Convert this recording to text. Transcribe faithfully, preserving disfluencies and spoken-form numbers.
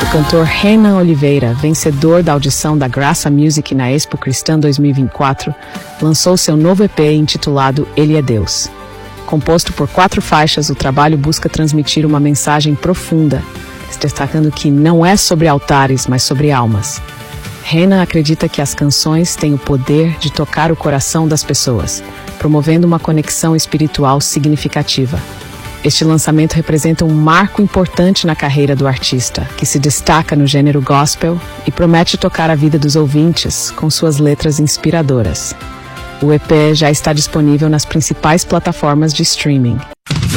cantor Renan Oliveira, vencedor da audição da Graça Music na Expo Cristã dois mil e vinte e quatro, lançou seu novo E P intitulado Ele é Deus. Composto por quatro faixas, o trabalho busca transmitir uma mensagem profunda, destacando que não é sobre altares, mas sobre almas. Renan acredita que as canções têm o poder de tocar o coração das pessoas, promovendo uma conexão espiritual significativa. Este lançamento representa um marco importante na carreira do artista, que se destaca no gênero gospel e promete tocar a vida dos ouvintes com suas letras inspiradoras. O E P já está disponível nas principais plataformas de streaming.